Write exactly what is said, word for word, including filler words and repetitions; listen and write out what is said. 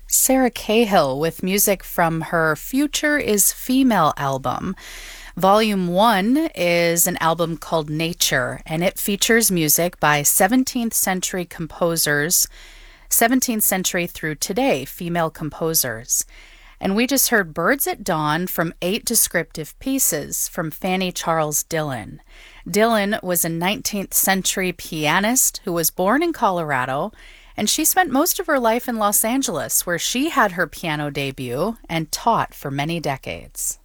Sarah Cahill with music from her Future is Female album. Volume one is an album called Nature, and it features music by seventeenth century composers, seventeenth century through today, female composers. And we just heard Birds at Dawn from Eight Descriptive Pieces from Fanny Charles Dillon. Dillon was a nineteenth century pianist who was born in Colorado, and she spent most of her life in Los Angeles, where she had her piano debut and taught for many decades.